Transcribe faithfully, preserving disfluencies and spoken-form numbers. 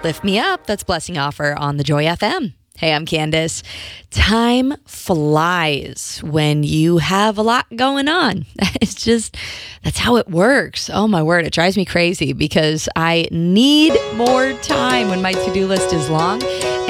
Lift Me Up. That's Blessing Offer on the Joy F M. Hey, I'm Candace. Time flies when you have a lot going on. It's just, that's how it works. Oh my word, it drives me crazy because I need more time when my to-do list is long.